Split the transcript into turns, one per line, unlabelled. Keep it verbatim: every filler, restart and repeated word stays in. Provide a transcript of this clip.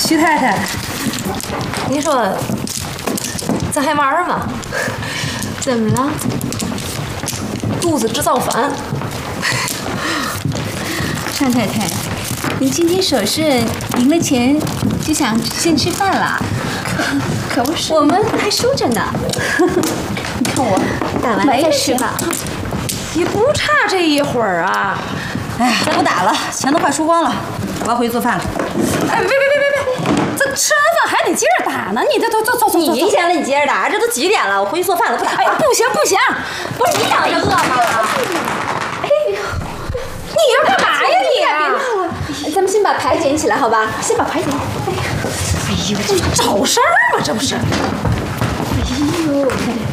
徐太太，
你说咱还玩吗？
怎么了？
肚子直造反。
尚太太，你今天手顺赢了钱就想先吃饭了？可不是，
我们还输着呢。
你看我
打完再吃吧。
也不差这一会儿啊。
哎呀，不打了，钱都快输光了，我要回去做饭了。
哎，别别别别别，这吃完饭还得接着打呢。你这走走走走。
你先了，你接着打，这都几点了？我回去做饭了，不打了。
哎，不行不行，
不是你养着饿吗？哎呦，
你要干嘛呀你？
别闹了，咱们先把牌捡起来，好吧？先把牌捡起来。
哎呦，这找事儿吗？这不是？
哎呦，